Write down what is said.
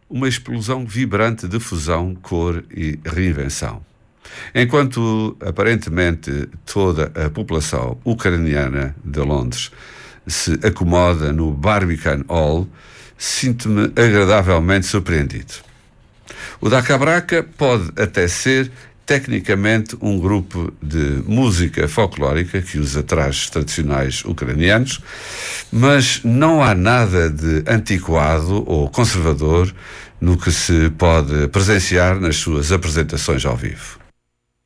uma explosão vibrante de fusão, cor e reinvenção. Enquanto, aparentemente, toda a população ucraniana de Londres se acomoda no Barbican Hall, sinto-me agradavelmente surpreendido. O Daka Braka pode até ser, tecnicamente, um grupo de música folclórica que usa trajes tradicionais ucranianos, mas não há nada de antiquado ou conservador no que se pode presenciar nas suas apresentações ao vivo.